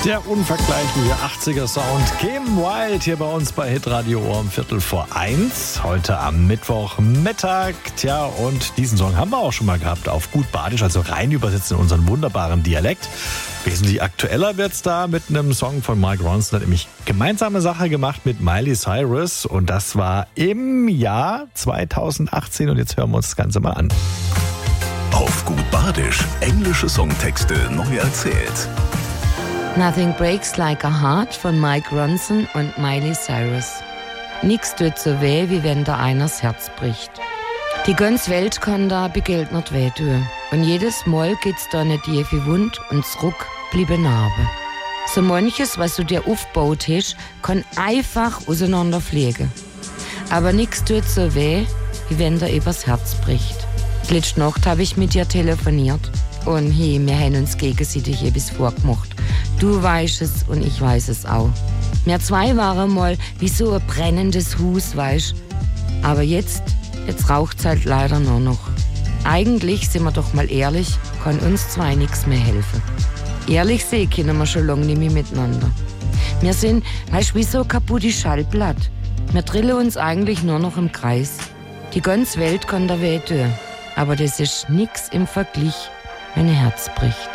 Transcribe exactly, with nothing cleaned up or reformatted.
Der unvergleichliche achtziger-Sound Kim Wilde hier bei uns bei Hitradio Ohr um Viertel vor eins. Heute am Mittwochmittag. Tja, und diesen Song haben wir auch schon mal gehabt auf gut Badisch, also rein übersetzt in unseren wunderbaren Dialekt. Wesentlich aktueller wird's da mit einem Song von Mike Ronson. Hat nämlich gemeinsame Sache gemacht mit Miley Cyrus. Und das war im Jahr zweitausendachtzehn. Und jetzt hören wir uns das Ganze mal an. Auf gut Badisch, englische Songtexte neu erzählt. Nothing Breaks Like a Heart von Mike Ronson und Miley Cyrus. Nix tut so weh, wie wenn da einers Herz bricht. Die ganze Welt kann da begelt nicht weh tun. Und jedes Mal geht's da eine tiefe Wund und zurück bliebe Narbe. So manches, was du dir aufgebaut hast, kann einfach auseinanderfliegen. Aber nix tut so weh, wie wenn da übers Herz bricht. Letzte Nacht habe ich mit dir telefoniert. Und hey, wir haben uns gegenseitig etwas vorgemacht. Du weißt es und ich weiß es auch. Wir zwei waren mal wie so ein brennendes Haus, weißt. Aber jetzt, jetzt raucht's halt leider nur noch. Eigentlich, sind wir doch mal ehrlich, kann uns zwei nichts mehr helfen. Ehrlich sehen können wir schon lange nicht mehr miteinander. Wir sind, weißt, wie so ein kaputtes Schallplatt. Wir drillen uns eigentlich nur noch im Kreis. Die ganze Welt kann da weh tun. Aber das ist nix im Vergleich, wenn ein Herz bricht.